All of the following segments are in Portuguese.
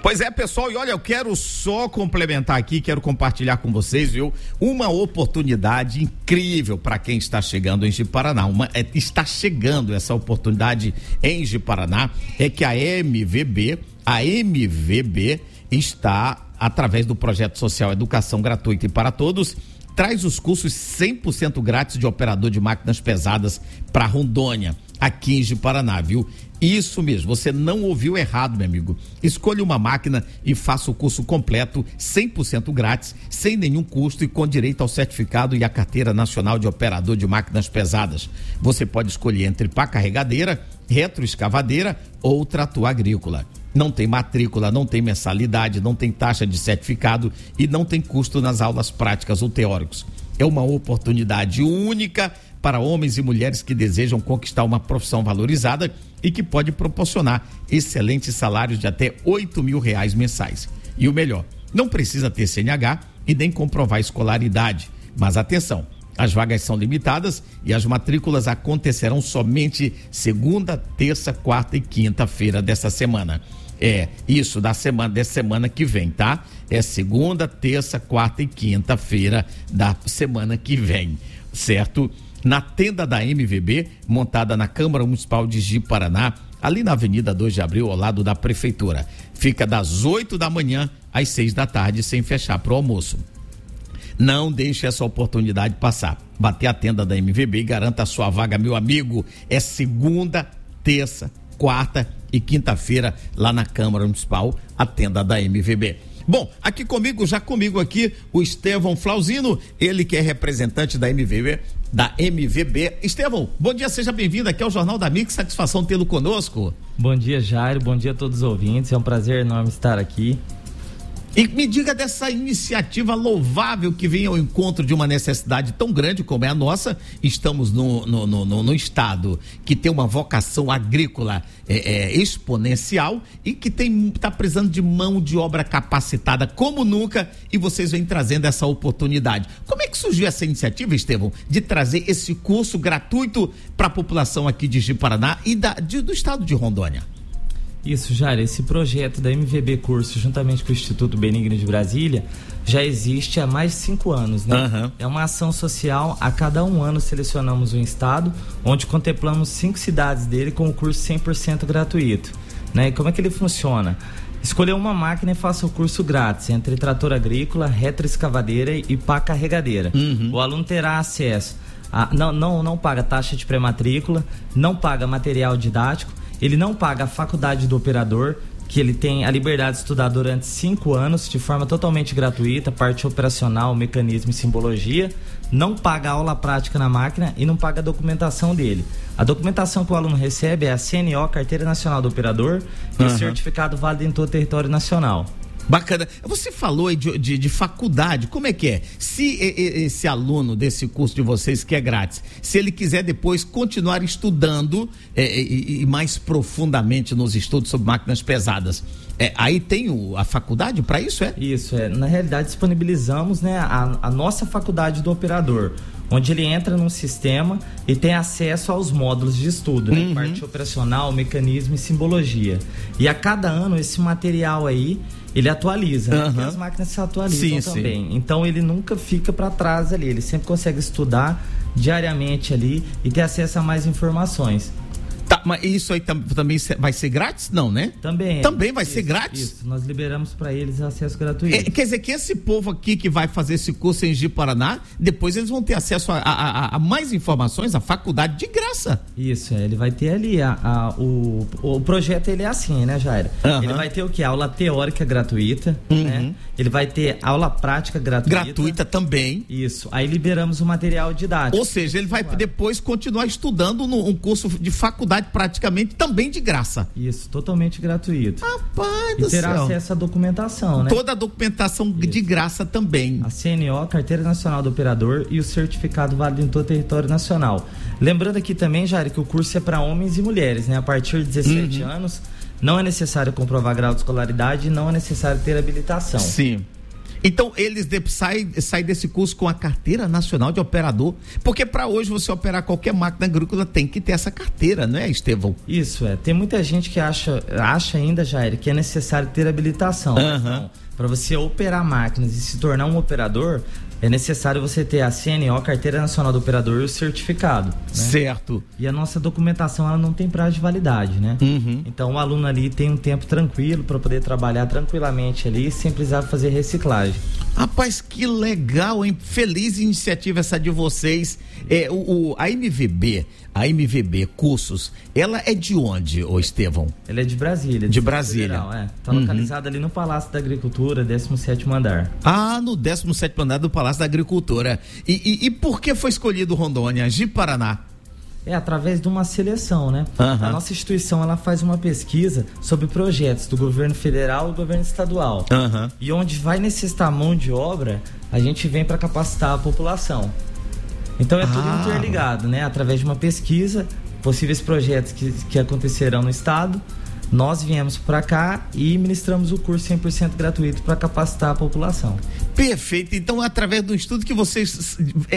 Pois é, pessoal, e olha, eu quero só complementar aqui, quero compartilhar com vocês, viu, uma oportunidade incrível para quem está chegando em Ji-Paraná. Está chegando essa oportunidade em Ji-Paraná, é que a MVB está, através do projeto social Educação Gratuita e para Todos, traz os cursos 100% grátis de operador de máquinas pesadas para Rondônia, aqui em Ji-Paraná, viu? Isso mesmo, você não ouviu errado, meu amigo. Escolha uma máquina e faça o curso completo, 100% grátis, sem nenhum custo e com direito ao certificado e à carteira nacional de operador de máquinas pesadas. Você pode escolher entre pá carregadeira, retroescavadeira ou trator agrícola. Não tem matrícula, não tem mensalidade, não tem taxa de certificado e não tem custo nas aulas práticas ou teóricos. É uma oportunidade única para homens e mulheres que desejam conquistar uma profissão valorizada e que pode proporcionar excelentes salários de até R$8.000 mensais. E o melhor, não precisa ter CNH e nem comprovar escolaridade. Mas atenção, as vagas são limitadas e as matrículas acontecerão somente segunda, terça, quarta e quinta-feira dessa semana. Dessa semana que vem, tá? É segunda, terça, quarta e quinta-feira da semana que vem, certo? Na tenda da MVB, montada na Câmara Municipal de Ji-Paraná, ali na Avenida 2 de Abril, ao lado da Prefeitura. Fica das 8 da manhã às 6 da tarde, sem fechar para o almoço. Não deixe essa oportunidade passar. Bater a tenda da MVB e garanta a sua vaga, meu amigo. É segunda, terça, quarta e quinta-feira lá na Câmara Municipal, a tenda da MVB. Bom, já comigo aqui, o Estevão Flauzino, ele que é representante da MVB. Estevão, bom dia, seja bem-vindo aqui ao Jornal da Mix, satisfação tê-lo conosco. Bom dia, Jairo, bom dia a todos os ouvintes, é um prazer enorme estar aqui. E me diga dessa iniciativa louvável que vem ao encontro de uma necessidade tão grande como é a nossa. Estamos no estado que tem uma vocação agrícola exponencial e que está precisando de mão de obra capacitada como nunca, e vocês vêm trazendo essa oportunidade. Como é que surgiu essa iniciativa, Estevão, de trazer esse curso gratuito para a população aqui de Ji-Paraná e do estado de Rondônia? Isso, Jair, esse projeto da MVB Curso, juntamente com o Instituto Benigno de Brasília, já existe há mais de 5 anos, né? Uhum. É uma ação social, a cada 1 ano selecionamos um estado, onde contemplamos 5 cidades dele com o curso 100% gratuito, né? E como é que ele funciona? Escolher uma máquina e faça o curso grátis, entre trator agrícola, retroescavadeira e pá carregadeira. Uhum. O aluno terá acesso não paga taxa de pré-matrícula, não paga material didático, ele não paga a faculdade do operador, que ele tem a liberdade de estudar durante 5 anos, de forma totalmente gratuita, parte operacional, mecanismo e simbologia, não paga a aula prática na máquina e não paga a documentação dele. A documentação que o aluno recebe é a CNO, Carteira Nacional do Operador, e o certificado válido em todo o território nacional. Bacana. Você falou aí de faculdade, como é que é? Se esse aluno desse curso de vocês, que é grátis, se ele quiser depois continuar estudando e mais profundamente nos estudos sobre máquinas pesadas, aí tem a faculdade para isso, é? Isso, na realidade disponibilizamos, né, a nossa faculdade do operador, onde ele entra num sistema e tem acesso aos módulos de estudo, né? Parte operacional, mecanismo e simbologia. E a cada ano esse material aí ele atualiza, né? Porque as máquinas se atualizam também. Sim. Então ele nunca fica para trás ali, ele sempre consegue estudar diariamente ali e ter acesso a mais informações. Tá, mas isso aí também vai ser grátis? Não, né? Também vai ser grátis? Isso, nós liberamos para eles acesso gratuito. Quer dizer que esse povo aqui que vai fazer esse curso em Ji-Paraná, depois eles vão ter acesso a mais informações, a faculdade de graça. Isso, ele vai ter ali o projeto, ele é assim, né, Jair? Ele vai ter o quê? Aula teórica gratuita, né? Ele vai ter aula prática gratuita. Gratuita também. Isso, aí liberamos o material didático. Ou seja, ele vai depois continuar estudando um curso de faculdade praticamente também de graça. Isso, totalmente gratuito. Rapaz do céu. E terá acesso à documentação, né? Toda a documentação de graça também. A CNO, Carteira Nacional do Operador, e o certificado válido em todo o território nacional. Lembrando aqui também, Jair, que o curso é para homens e mulheres, né? A partir de 17 anos, não é necessário comprovar grau de escolaridade e não é necessário ter habilitação. Sim. Então, eles saem desse curso com a carteira nacional de operador, porque para hoje você operar qualquer máquina agrícola tem que ter essa carteira, não é, Estevão? Isso, tem muita gente que acha ainda, Jair, que é necessário ter habilitação. Então, para você operar máquinas e se tornar um operador, é necessário você ter a CNO, Carteira Nacional do Operador, e o certificado. Né? Certo. E a nossa documentação, ela não tem prazo de validade, né? Então o aluno ali tem um tempo tranquilo para poder trabalhar tranquilamente ali, sem precisar fazer reciclagem. Rapaz, que legal, hein? Feliz iniciativa essa de vocês. A MVB Cursos, ela é de onde, ô Estevão? Ela é de Brasília. De Brasília. Federal, Tá localizada ali no Palácio da Agricultura, 17º andar. Ah, no 17º andar do Palácio da Agricultura. E por que foi escolhido Rondônia, Ji-Paraná? Através de uma seleção, né? A nossa instituição, ela faz uma pesquisa sobre projetos do governo federal e do governo estadual. E onde vai necessitar mão de obra, a gente vem para capacitar a população. Então é tudo interligado, né? Através de uma pesquisa, possíveis projetos que acontecerão no estado, nós viemos para cá e ministramos o curso 100% gratuito para capacitar a população. Perfeito. Então, através do estudo que vocês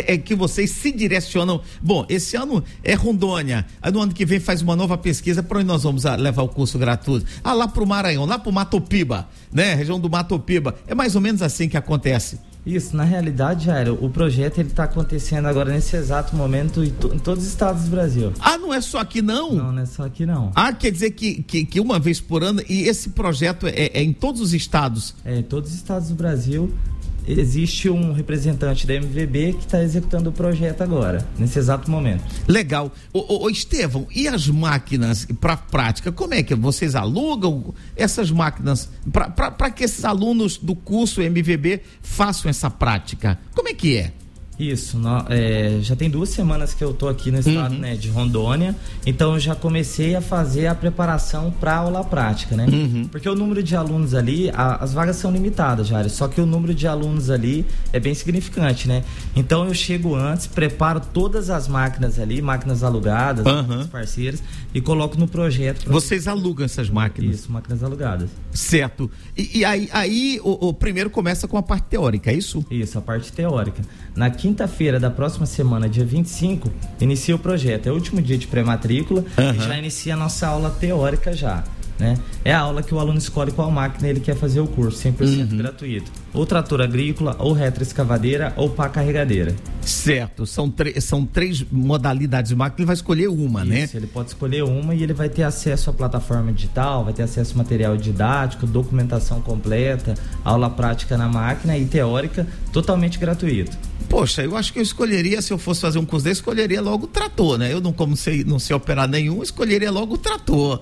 se direcionam. Bom, esse ano é Rondônia. Aí no ano que vem faz uma nova pesquisa. Para onde nós vamos levar o curso gratuito? Lá para o Maranhão, lá para o Matopiba, né? Região do Matopiba. É mais ou menos assim que acontece. Isso, na realidade, Jair, o projeto ele está acontecendo agora nesse exato momento em todos os estados do Brasil. Não é só aqui não? Não é só aqui não. Quer dizer que uma vez por ano, e esse projeto é em todos os estados? Em todos os estados do Brasil. Existe um representante da MVB que está executando o projeto agora, nesse exato momento. Legal. Ô Estevão, e as máquinas para prática? Como é que vocês alugam essas máquinas para que esses alunos do curso MVB façam essa prática? Como é que é? Isso, já tem 2 semanas que eu tô aqui no estado, né, de Rondônia, então eu já comecei a fazer a preparação para aula prática, né? Porque o número de alunos ali, as vagas são limitadas, Jair, só que o número de alunos ali é bem significante, né? Então eu chego antes, preparo todas as máquinas ali, máquinas alugadas, parceiras, e coloco no projeto. Vocês alugam essas máquinas? Isso, máquinas alugadas. Certo. E aí o primeiro começa com a parte teórica, é isso? Isso, a parte teórica. Na quinta-feira da próxima semana, dia 25, inicia o projeto. É o último dia de pré-matrícula e já inicia a nossa aula teórica já, né? É a aula que o aluno escolhe qual máquina ele quer fazer o curso, 100% gratuito. Ou trator agrícola, ou retroescavadeira, ou pá carregadeira. Certo, são 3 modalidades de máquina, ele vai escolher uma, Isso, né? Ele pode escolher uma e ele vai ter acesso à plataforma digital, vai ter acesso a material didático, documentação completa, aula prática na máquina e teórica, totalmente gratuito. Poxa, eu acho que eu escolheria, se eu fosse fazer um curso desse, escolheria logo o trator, né? Eu não sei operar nenhum, escolheria logo o trator.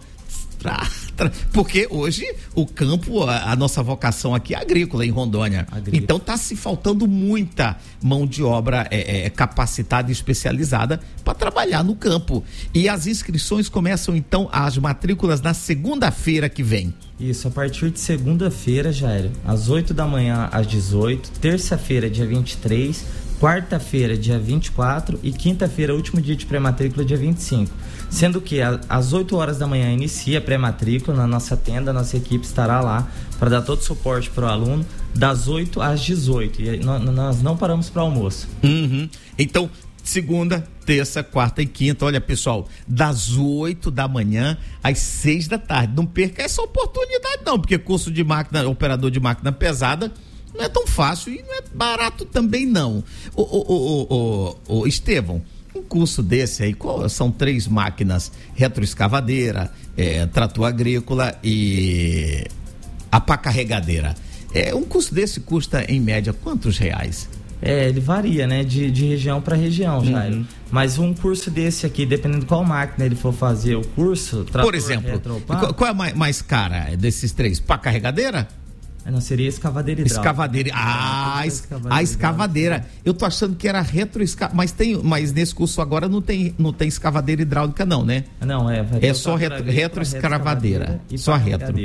Porque hoje o campo, a nossa vocação aqui é agrícola em Rondônia. Então está se faltando muita mão de obra capacitada e especializada para trabalhar no campo. E as inscrições começam então, as matrículas na segunda-feira que vem. Isso, a partir de segunda-feira, Jair, às 8 da manhã às 18, terça-feira, dia 23, quarta-feira, dia 24 e quinta-feira, último dia de pré-matrícula, dia 25. Sendo que às 8 horas da manhã inicia a pré-matrícula na nossa tenda, a nossa equipe estará lá para dar todo o suporte para o aluno, das 8 às 18. E nós não paramos para almoço. Então, segunda, terça, quarta e quinta, olha pessoal, das 8 da manhã às 6 da tarde. Não perca essa oportunidade não, porque curso de máquina, operador de máquina pesada, não é tão fácil e não é barato também não. Ô Estevão, um curso desse aí, são 3 máquinas, retroescavadeira, trator agrícola e a pá carregadeira. Um curso desse custa em média quantos reais? Ele varia, né, de região para região, Jair. Mas um curso desse aqui, dependendo qual máquina ele for fazer o curso, trator, por exemplo, qual é a mais cara desses 3? Pá carregadeira? Não, seria escavadeira hidráulica. Escavadeira. A escavadeira. Eu tô achando que era retroescavadeira, mas nesse curso agora não tem escavadeira hidráulica não, né? Não, é só retroescavadeira. Só retro.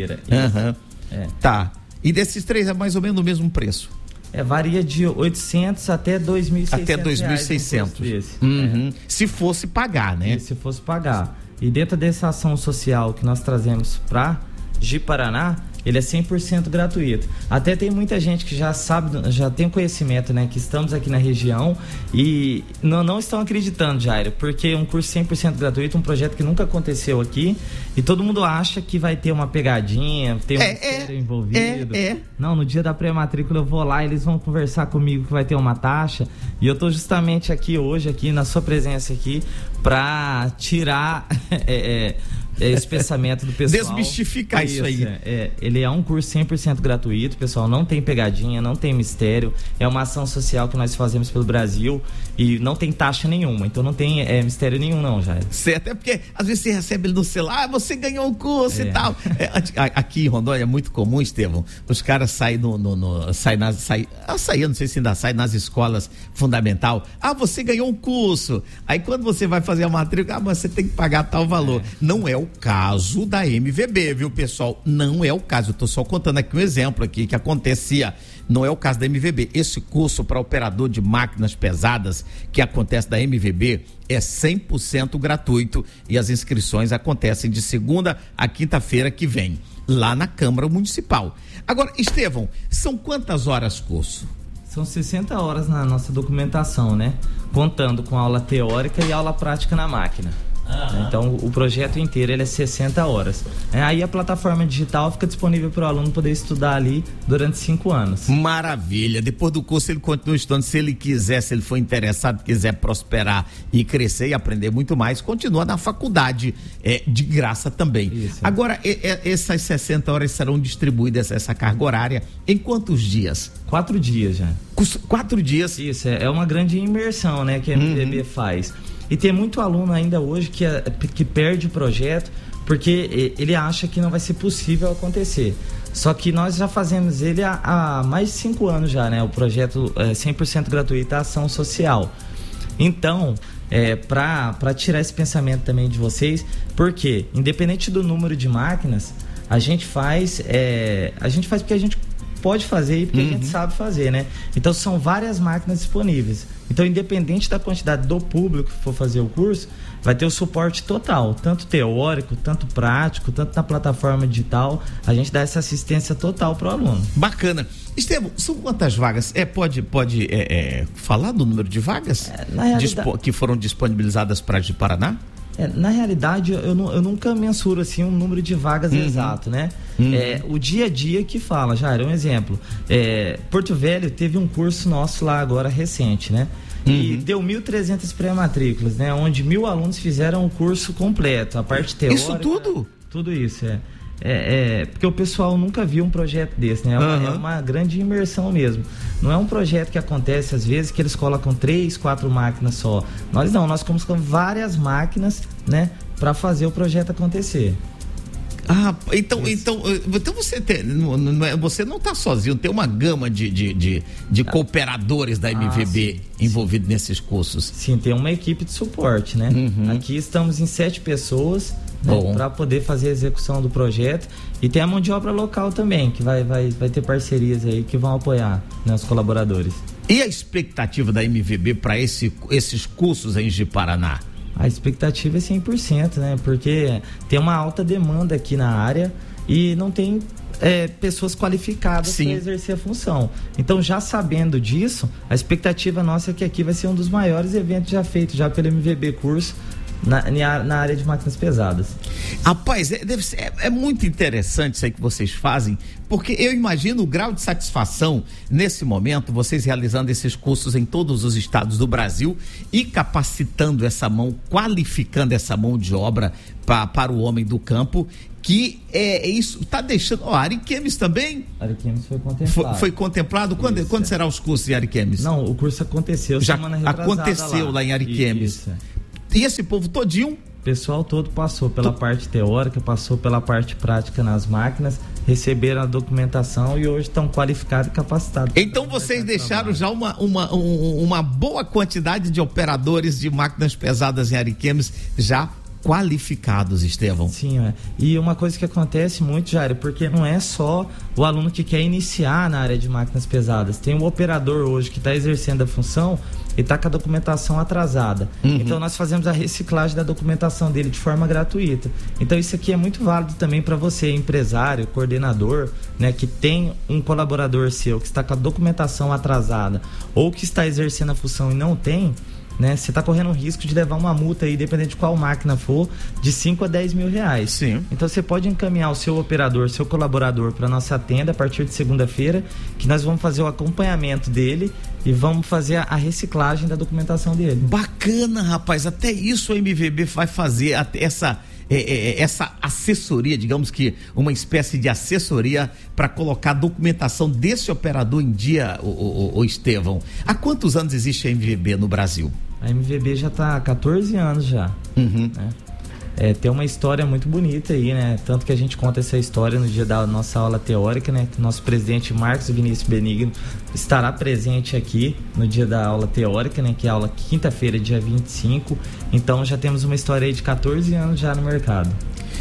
Tá. E desses 3 é mais ou menos o mesmo preço? Varia de 800 até 2.600. Até 2.600. Se fosse pagar, né? Se fosse pagar. E dentro dessa ação social que nós trazemos para Ji-Paraná, ele é 100% gratuito. Até tem muita gente que já sabe, já tem conhecimento, né, que estamos aqui na região e não estão acreditando, Jairo, porque um curso 100% gratuito, um projeto que nunca aconteceu aqui, e todo mundo acha que vai ter uma pegadinha, ter um mistério envolvido. Não, no dia da pré-matrícula eu vou lá, eles vão conversar comigo que vai ter uma taxa, e eu tô justamente aqui hoje, aqui na sua presença aqui, para tirar esse pensamento do pessoal. Desmistificar isso aí. Ele é um curso 100% gratuito, pessoal, não tem pegadinha, não tem mistério, é uma ação social que nós fazemos pelo Brasil e não tem taxa nenhuma, então não tem mistério nenhum não, Jair. Certo, é porque às vezes você recebe ele no celular, você ganhou um curso e tal. Aqui em Rondônia é muito comum, Estevão, os caras saem eu não sei se ainda sai nas escolas fundamental, você ganhou um curso, aí quando você vai fazer a matrícula, mas você tem que pagar tal valor. Não é o caso da MVB, viu, pessoal? Não é o caso. Eu tô só contando aqui um exemplo aqui que acontecia. Não é o caso da MVB. Esse curso para operador de máquinas pesadas que acontece da MVB é 100% gratuito e as inscrições acontecem de segunda a quinta-feira que vem, lá na Câmara Municipal. Agora, Estevão, são quantas horas curso? São 60 horas na nossa documentação, né? Contando com aula teórica e aula prática na máquina. Então o projeto inteiro ele é 60 horas. Aí a plataforma digital fica disponível para o aluno poder estudar ali durante 5 anos. Maravilha, depois do curso ele continua estudando, se ele quiser, se ele for interessado, quiser prosperar e crescer e aprender muito mais, continua na faculdade de graça também. Isso. Agora, essas 60 horas serão distribuídas, essa carga horária, em quantos dias? 4 dias já. 4 dias? Isso, é uma grande imersão, né, que a MVB faz. E tem muito aluno ainda hoje que perde o projeto porque ele acha que não vai ser possível acontecer. Só que nós já fazemos ele há mais de 5 anos já, né? O projeto 100% gratuito, a ação social. Então, para tirar esse pensamento também de vocês, porque independente do número de máquinas, a gente faz porque a gente pode fazer e porque a gente sabe fazer, né? Então são várias máquinas disponíveis. Então, independente da quantidade do público que for fazer o curso, vai ter o suporte total, tanto teórico, tanto prático, tanto na plataforma digital. A gente dá essa assistência total para o aluno. Bacana. Estevão, são quantas vagas? Pode falar do número de vagas que foram disponibilizadas para de Paraná? Na realidade, eu nunca mensuro assim um número de vagas exato, né? O dia a dia que fala, Jair, um exemplo. Porto Velho teve um curso nosso lá agora recente, né? E deu 1.300 pré-matrículas, né? Onde 1.000 alunos fizeram o curso completo, a parte teórica. Isso tudo? Tudo isso, porque o pessoal nunca viu um projeto desse, né? É uma grande imersão mesmo. Não é um projeto que acontece às vezes que eles colocam 3, 4 máquinas só. Nós colocamos várias máquinas, né? Para fazer o projeto acontecer. Então você não está sozinho, tem uma gama de cooperadores da MVB envolvidos nesses cursos. Sim, tem uma equipe de suporte, né? Aqui estamos em 7 pessoas, né, para poder fazer a execução do projeto, e tem a mão de obra local também, que vai ter parcerias aí que vão apoiar, né, os colaboradores. E a expectativa da MVB para esses cursos em Ji-Paraná? A expectativa é 100%, né? Porque tem uma alta demanda aqui na área e não tem pessoas qualificadas para exercer a função. Então, já sabendo disso, a expectativa nossa é que aqui vai ser um dos maiores eventos já feitos já pelo MVB Curso na área de máquinas pesadas. Rapaz, é muito interessante isso aí que vocês fazem, porque eu imagino o grau de satisfação nesse momento, vocês realizando esses cursos em todos os estados do Brasil e capacitando essa mão, qualificando essa mão de obra para o homem do campo, que isso está deixando. Ariquemes também? Ariquemes foi contemplado. Foi contemplado? Quando será os cursos em Ariquemes? Não, o curso aconteceu semana retrasada. Aconteceu lá em Ariquemes. Isso. E esse povo todinho? O pessoal todo passou pela parte teórica, passou pela parte prática nas máquinas, receberam a documentação e hoje estão qualificados e capacitados. Então vocês deixaram já uma boa quantidade de operadores de máquinas pesadas em Ariquemes já qualificados, Estevão. Sim, e uma coisa que acontece muito, Jair, porque não é só o aluno que quer iniciar na área de máquinas pesadas, tem um operador hoje que está exercendo a função ele está com a documentação atrasada. Então nós fazemos a reciclagem da documentação dele de forma gratuita. Então isso aqui é muito válido também para você, empresário, coordenador, né, que tem um colaborador seu que está com a documentação atrasada ou que está exercendo a função e não tem, né? Você está correndo o risco de levar uma multa aí, dependendo de qual máquina for, de 5 a 10 mil reais. Sim. Então você pode encaminhar o seu operador, seu colaborador para nossa tenda a partir de segunda-feira, que nós vamos fazer o acompanhamento dele e vamos fazer a reciclagem da documentação dele. Bacana, rapaz, até isso a MVB vai fazer, até essa assessoria, digamos que uma espécie de assessoria para colocar a documentação desse operador em dia, o Estevão. Há quantos anos existe a MVB no Brasil? A MVB já está há 14 anos já. Né? Tem uma história muito bonita aí, né? Tanto que a gente conta essa história no dia da nossa aula teórica, né? Que o nosso presidente Marcos Vinícius Benigno estará presente aqui no dia da aula teórica, né? Que é a aula quinta-feira, dia 25. Então já temos uma história aí de 14 anos já no mercado.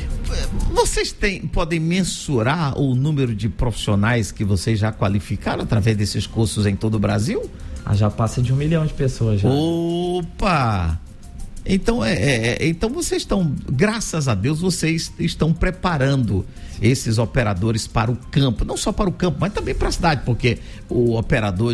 Vocês podem mensurar o número de profissionais que vocês já qualificaram através desses cursos em todo o Brasil? Já passa de 1 milhão de pessoas já. Opa! Então, então vocês estão, graças a Deus, vocês estão preparando esses operadores para o campo, não só para o campo, mas também para a cidade, porque o operador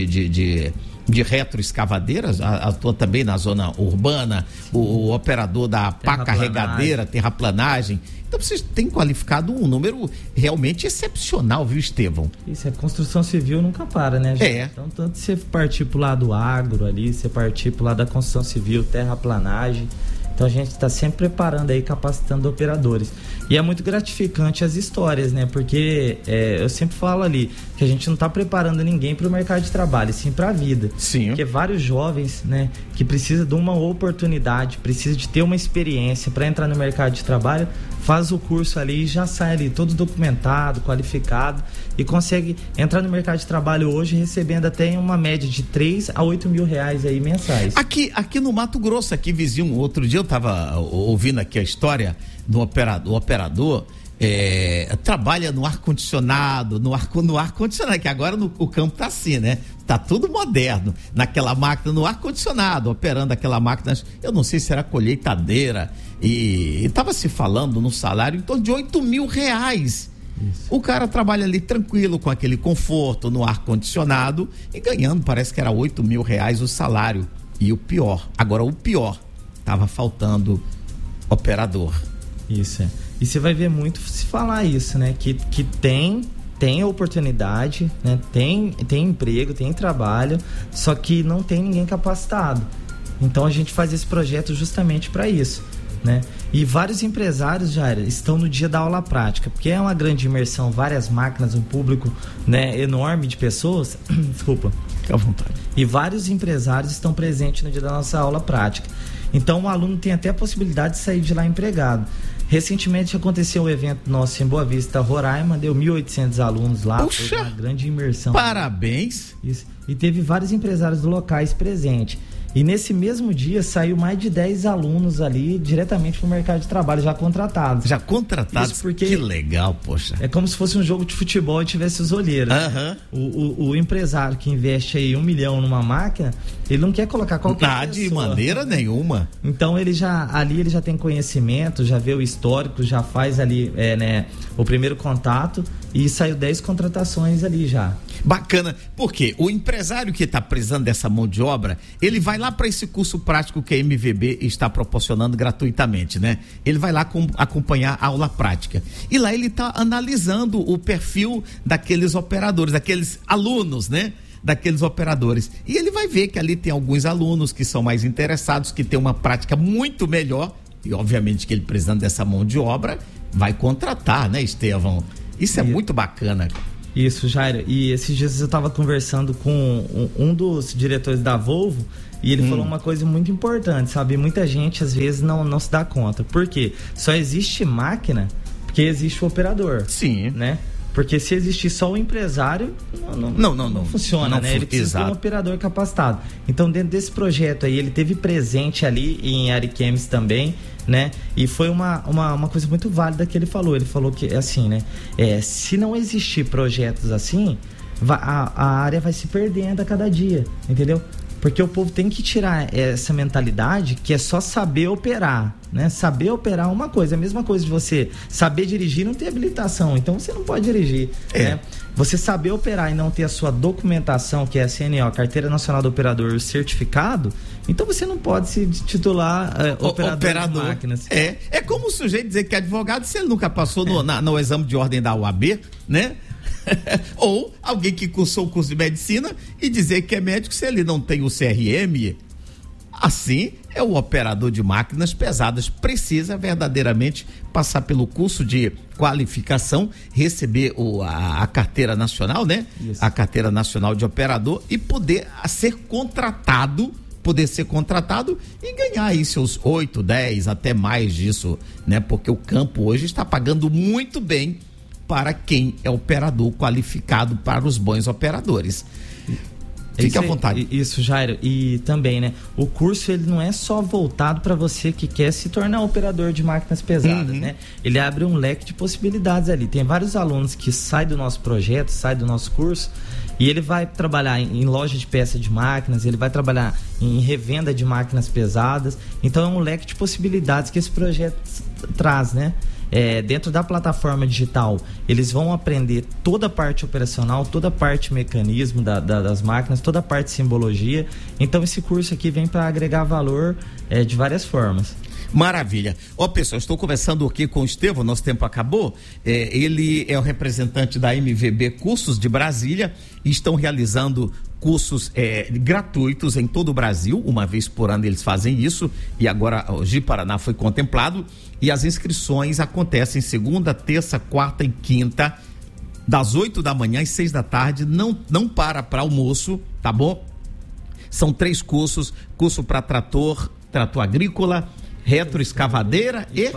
de retroescavadeiras atua também na zona urbana, o operador da pá carregadeira, terraplanagem. Então vocês têm qualificado um número realmente excepcional, viu, Estevão? Isso, a construção civil nunca para, né, gente? Então, tanto você partir pro lado do agro ali, você partir pro lado da construção civil, terraplanagem. Então a gente está sempre preparando aí, capacitando operadores. E é muito gratificante as histórias, né? Porque eu sempre falo ali que a gente não está preparando ninguém para o mercado de trabalho, sim para a vida. Sim. Porque vários jovens, né, que precisam de uma oportunidade, precisam de ter uma experiência para entrar no mercado de trabalho, faz o curso ali e já sai ali todo documentado, qualificado e consegue entrar no mercado de trabalho hoje recebendo até uma média de 3 a 8 mil reais aí mensais. Aqui no Mato Grosso, aqui vizinho, outro dia eu estava ouvindo aqui a história do operador, trabalha no ar-condicionado, no ar-condicionado, que agora o campo tá assim, né? Tá tudo moderno, naquela máquina, no ar-condicionado, operando aquela máquina, eu não sei se era colheitadeira, e estava se falando no salário em torno de 8 mil reais. Isso. O cara trabalha ali tranquilo, com aquele conforto, no ar-condicionado, e ganhando, parece que era 8 mil reais o salário. E o pior, estava faltando operador. Isso, E você vai ver muito se falar isso, né? Que tem oportunidade, né? Tem emprego, tem trabalho, só que não tem ninguém capacitado. Então a gente faz esse projeto justamente para isso, né? E vários empresários já estão no dia da aula prática, porque é uma grande imersão, várias máquinas, um público, né, enorme de pessoas. Desculpa. Fique à vontade. E vários empresários estão presentes no dia da nossa aula prática. Então o aluno tem até a possibilidade de sair de lá empregado. Recentemente aconteceu um evento nosso em Boa Vista, Roraima, deu 1.800 alunos lá. Puxa, foi uma grande imersão. Parabéns! Isso. E teve vários empresários do locais presentes. E nesse mesmo dia saiu mais de 10 alunos ali diretamente para o mercado de trabalho, já contratados. Já contratados? Isso porque que legal, poxa. É como se fosse um jogo de futebol e tivesse os olheiros. O empresário que investe aí 1 milhão numa máquina, ele não quer colocar qualquer pessoa. De maneira nenhuma. Então ele já tem conhecimento, já vê o histórico, já faz ali o primeiro contato e saiu 10 contratações ali já. Bacana, porque o empresário que está precisando dessa mão de obra, ele vai lá para esse curso prático que a MVB está proporcionando gratuitamente, né? Ele vai lá acompanhar a aula prática. E lá ele está analisando o perfil daqueles operadores, daqueles alunos, né? Daqueles operadores. E ele vai ver que ali tem alguns alunos que são mais interessados, que têm uma prática muito melhor, e obviamente que ele precisando dessa mão de obra, vai contratar, né, Estevão? Isso é muito bacana. Isso, Jair. E esses dias eu estava conversando com um dos diretores da Volvo e ele falou uma coisa muito importante, sabe? Muita gente às vezes não se dá conta. Por quê? Só existe máquina porque existe o operador. Sim. Né? Porque se existir só o empresário, não funciona, né? Ele precisa de um operador capacitado. Então, dentro desse projeto aí, ele teve presente ali em Ariquemes também, né? E foi uma coisa muito válida que ele falou. Ele falou que, assim, né? Se não existir projetos assim, a área vai se perdendo a cada dia, entendeu? Porque o povo tem que tirar essa mentalidade que é só saber operar, né? Saber operar é uma coisa, a mesma coisa de você saber dirigir e não ter habilitação, então você não pode dirigir, né? Você saber operar e não ter a sua documentação, que é a CNO, Carteira Nacional do Operador, o certificado, então você não pode se titular operador de máquinas. É como o sujeito dizer que é advogado se ele nunca passou no exame de ordem da UAB, né? Ou alguém que cursou o curso de medicina e dizer que é médico se ele não tem o CRM. Assim, o operador de máquinas pesadas precisa verdadeiramente passar pelo curso de qualificação, receber a carteira nacional, né? Isso. A carteira nacional de operador e poder ser contratado e ganhar aí seus 8, 10, até mais disso, né? Porque o campo hoje está pagando muito bem para quem é operador qualificado, para os bons operadores. Fique à vontade. Isso, Jairo. E também, né? O curso, ele não é só voltado para você que quer se tornar operador de máquinas pesadas, né? Ele abre um leque de possibilidades ali. Tem vários alunos que saem do nosso projeto, saem do nosso curso, e ele vai trabalhar em loja de peça de máquinas, ele vai trabalhar em revenda de máquinas pesadas. Então, é um leque de possibilidades que esse projeto traz, né? Dentro da plataforma digital, eles vão aprender toda a parte operacional, toda a parte mecanismo das máquinas, toda a parte de simbologia. Então esse curso aqui vem para agregar valor de várias formas. Maravilha. Pessoal, estou conversando aqui com o Estevão, nosso tempo acabou. Ele é o representante da MVB Cursos de Brasília e estão realizando cursos gratuitos em todo o Brasil. Uma vez por ano eles fazem isso e agora o Ji-Paraná foi contemplado e as inscrições acontecem segunda, terça, quarta e quinta, das 8 da manhã às 6 da tarde. Não para almoço, tá bom? São 3 cursos: curso para trator agrícola, retroescavadeira e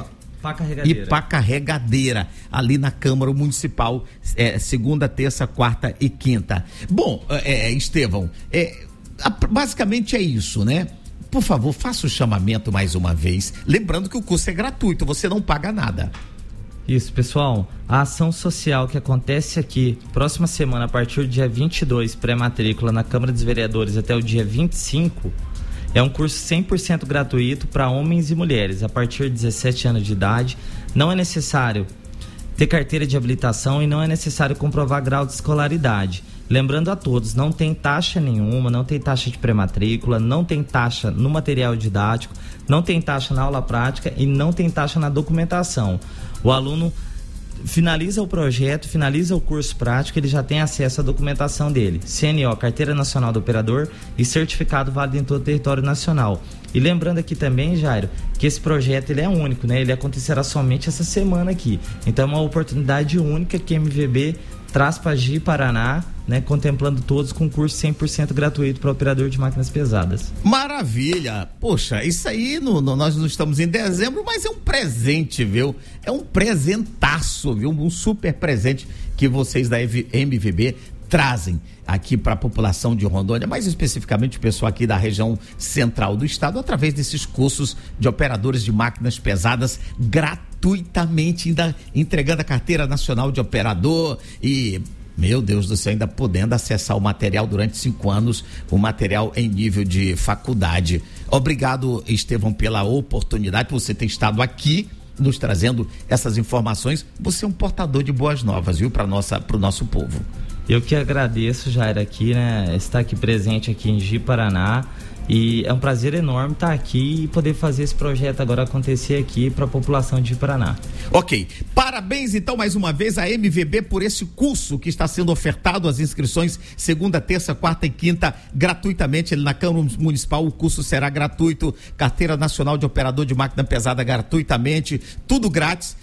pá carregadeira, ali na Câmara Municipal, segunda, terça, quarta e quinta. Bom, Estevão, basicamente é isso, né? Por favor, faça o chamamento mais uma vez, lembrando que o curso é gratuito, você não paga nada. Isso, pessoal, a ação social que acontece aqui próxima semana, a partir do dia 22, pré-matrícula na Câmara dos Vereadores até o dia 25, é um curso 100% gratuito para homens e mulheres a partir de 17 anos de idade. Não é necessário ter carteira de habilitação e não é necessário comprovar grau de escolaridade. Lembrando a todos, não tem taxa nenhuma, não tem taxa de pré-matrícula, não tem taxa no material didático, não tem taxa na aula prática e não tem taxa na documentação. O aluno finaliza o projeto, finaliza o curso prático, ele já tem acesso à documentação dele, CNO, Carteira Nacional do Operador, e certificado válido em todo o território nacional. E lembrando aqui também, Jairo, que esse projeto ele é único, né? Ele acontecerá somente essa semana aqui. Então é uma oportunidade única que a MVB traz para Ji-Paraná, né, contemplando todos com curso 100% gratuito para operador de máquinas pesadas. Maravilha! Poxa, isso aí, nós não estamos em dezembro, mas é um presente, viu? É um presentaço, viu? Um super presente que vocês da MVB trazem aqui para a população de Rondônia, mais especificamente o pessoal aqui da região central do estado, através desses cursos de operadores de máquinas pesadas gratuitamente, ainda entregando a carteira nacional de operador e, meu Deus do céu, ainda podendo acessar o material durante 5 anos, o material em nível de faculdade. Obrigado, Estevão, pela oportunidade, por você ter estado aqui nos trazendo essas informações. Você é um portador de boas novas, viu, para o nosso povo. Eu que agradeço, Jair, aqui, né, estar aqui presente aqui em Ji-Paraná, e é um prazer enorme estar aqui e poder fazer esse projeto agora acontecer aqui para a população de Ji-Paraná. Ok, parabéns então mais uma vez à MVB por esse curso que está sendo ofertado, as inscrições segunda, terça, quarta e quinta gratuitamente na Câmara Municipal. O curso será gratuito, Carteira Nacional de Operador de Máquina Pesada gratuitamente, tudo grátis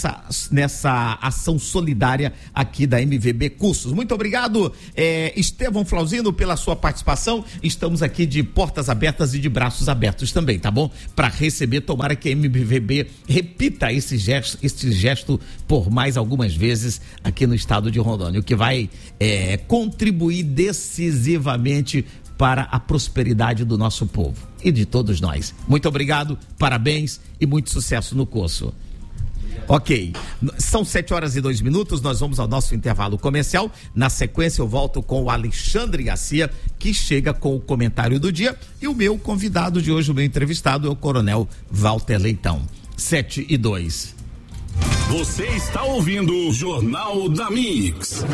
nessa ação solidária aqui da MVB Cursos. Muito obrigado, Estevão Flauzino, pela sua participação. Estamos aqui de portas abertas e de braços abertos também, tá bom? Para receber, tomara que a MVB repita esse gesto por mais algumas vezes aqui no estado de Rondônia, o que vai contribuir decisivamente para a prosperidade do nosso povo e de todos nós. Muito obrigado, parabéns e muito sucesso no curso. Ok, são 7h02, nós vamos ao nosso intervalo comercial. Na sequência eu volto com o Alexandre Garcia, que chega com o comentário do dia, e o meu convidado de hoje, o meu entrevistado, é o Coronel Walter Leitão. 7h02. Você está ouvindo o Jornal da Mix.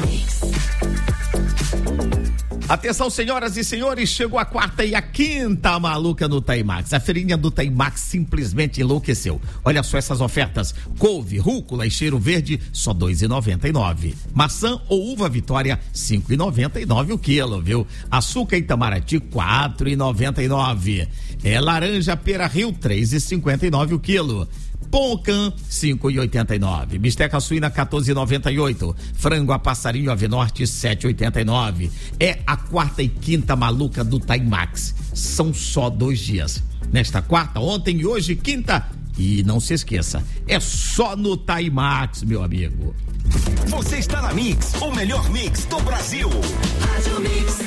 Atenção, senhoras e senhores, chegou a quarta e a quinta maluca no Taimax. A feirinha do Taimax simplesmente enlouqueceu. Olha só essas ofertas: couve, rúcula e cheiro verde, só R$2,99. Maçã ou uva Vitória, R$5,99 o quilo, viu? Açúcar Itamaraty, R$4,99. Laranja Pera Rio, R$3,59 o quilo. Poncã, 5,89. Bisteca suína, 14,98. Frango a passarinho Ave Norte, 7,89. É a quarta e quinta maluca do Taimax. São só 2 dias. Nesta quarta, ontem e hoje, quinta. E não se esqueça, é só no Taimax, meu amigo. Você está na Mix, o melhor mix do Brasil. Rádio Mix.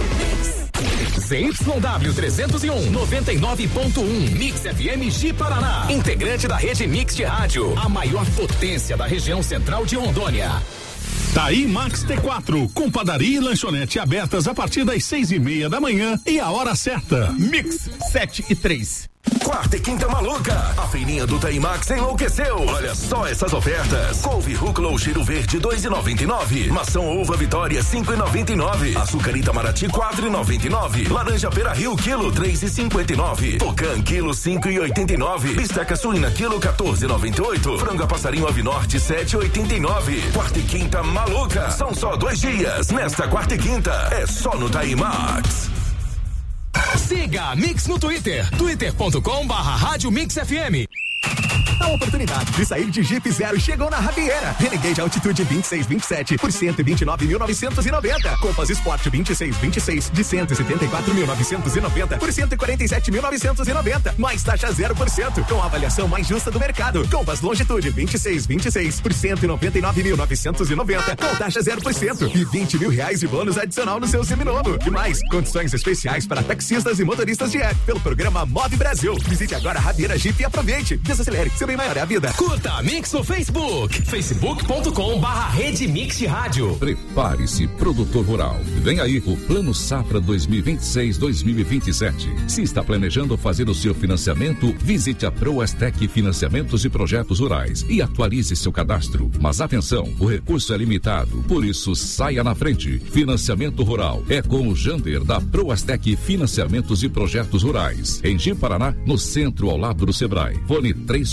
ZYW 301, 99.1, Mix FM Ji Paraná. Integrante da rede Mix de rádio. A maior potência da região central de Rondônia. Taimax T4, com padaria e lanchonete abertas a partir das 6:30 da manhã e a hora certa. Mix 7:03. Quarta e quinta maluca, a feirinha do Taimax enlouqueceu. Olha só essas ofertas: couve, rúcula ou cheiro verde, R$2,99. Maçã ou uva Vitória, R$5,99. Açúcar Itamaraty, R$4,99. Laranja Pera Rio, quilo, R$3,59. Pocan, quilo, R$5,89. Bisteca suína, quilo, R$14,98. Frango a passarinho Ave Norte, R$7,89. Quarta e quinta maluca, são só 2 dias. Nesta quarta e quinta, é só no Taimax. Siga a Mix no Twitter, twitter.com/Rádio Mix FM. A oportunidade de sair de Jeep Zero chegou na Rabieira. Renegade Altitude 2627 por 129.990. Compass Sport 2626 de 174.990 por 147.990. Mais taxa 0% com a avaliação mais justa do mercado. Compass Longitude 2626 por 199.990 com taxa 0% e R$20 mil de bônus adicional no seu seminovo. E mais, condições especiais para taxistas e motoristas de app pelo programa Move Brasil. Visite agora a Rabieira Jeep e aproveite. Desacelere, seu bem maior é a vida. Curta a Mix no Facebook, facebook.com/Rede Mix de Rádio. Prepare-se, produtor rural. Vem aí o Plano Safra 2026-2027. Se está planejando fazer o seu financiamento, visite a Proastec Financiamentos e Projetos Rurais e atualize seu cadastro. Mas atenção, o recurso é limitado, por isso saia na frente. Financiamento rural é com o Jander da Proastec Financiamentos e Projetos Rurais. Em Ji Paraná, no centro ao lado do Sebrae. Fone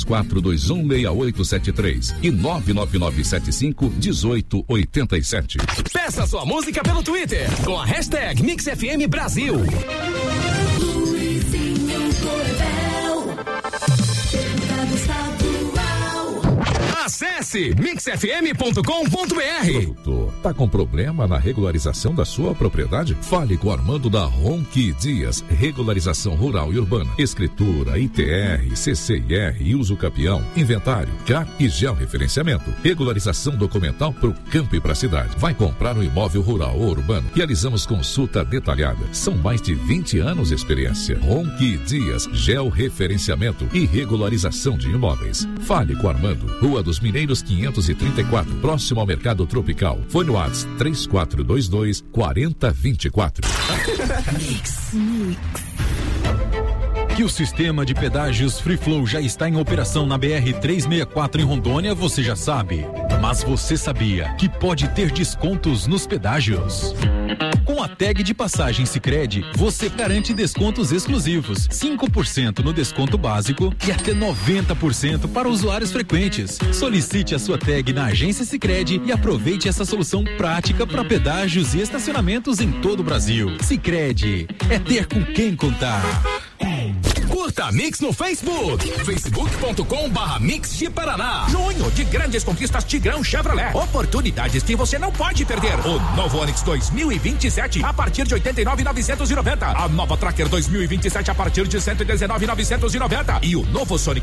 34216873 e 999751887. Peça sua música pelo Twitter com a hashtag MixFM Brasil. Acesse mixfm.com.br. Produtor, tá com problema na regularização da sua propriedade? Fale com o Armando da Ronqui Dias, regularização rural e urbana, escritura, ITR, CCIR e uso capião, inventário, CAR e georreferenciamento, regularização documental pro campo e pra cidade. Vai comprar um imóvel rural ou urbano? Realizamos consulta detalhada. São mais de 20 anos de experiência. Ronqui Dias, georreferenciamento e regularização de imóveis. Fale com o Armando, Rua dos Mineiros 534, próximo ao Mercado Tropical. Fone no WhatsApp 3422-4024. Que o sistema de pedágios Free Flow já está em operação na BR-364 em Rondônia, você já sabe. Mas você sabia que pode ter descontos nos pedágios? Com a tag de passagem Sicredi, você garante descontos exclusivos, 5% no desconto básico e até 90% para usuários frequentes. Solicite a sua tag na agência Sicredi e aproveite essa solução prática para pedágios e estacionamentos em todo o Brasil. Sicredi é ter com quem contar. Curta a Mix no Facebook, facebook.com/Mix de Paraná. Junho de grandes conquistas Tigrão Chevrolet. Oportunidades que você não pode perder. O novo Onix 2027 a partir de 89.990. A nova Tracker 2027 a partir de 119.990. E o novo Sonic